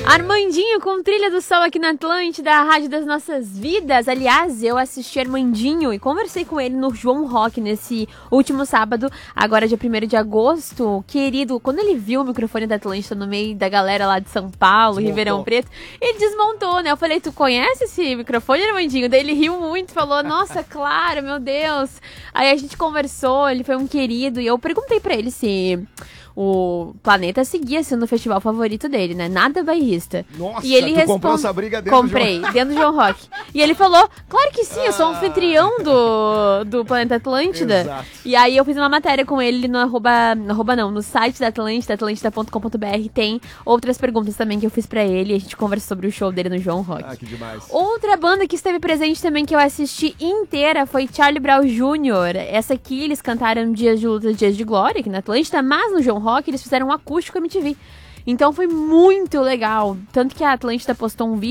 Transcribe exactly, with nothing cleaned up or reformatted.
Armandinho com Trilha do Sol aqui na Atlântida, a rádio das nossas vidas. Aliás, eu assisti Armandinho e conversei com ele no João Rock nesse último sábado, agora dia primeiro de agosto. Querido, quando ele viu o microfone da Atlântida no meio da galera lá de São Paulo, desmontou. Ribeirão Preto, ele desmontou, né? Eu falei, tu conhece esse microfone, Armandinho? Daí ele riu muito, falou, nossa, claro, meu Deus. Aí a gente conversou, ele foi um querido, e eu perguntei pra ele se o Planeta seguia sendo o festival favorito dele, né? Nada bairrista. Nossa, e ele tu respond... comprou essa briga dentro Comprei, do João... dentro do João Rock. E ele falou, claro que sim, eu sou um anfitrião do, do Planeta Atlântida. Exato. E aí eu fiz uma matéria com ele no arroba, no arroba não, no site da Atlântida, atlântida ponto com ponto b r. Tem outras perguntas também que eu fiz pra ele. E a gente conversa sobre o show dele no João Rock. Ah, que demais. Outra banda que esteve presente também, que eu assisti inteira, foi Charlie Brown Júnior Essa aqui eles cantaram Dias de Luta, Dias de Glória aqui na Atlântida, mas no João Rock eles fizeram um acústico M T V. Então foi muito legal. Tanto que a Atlântida postou um vídeo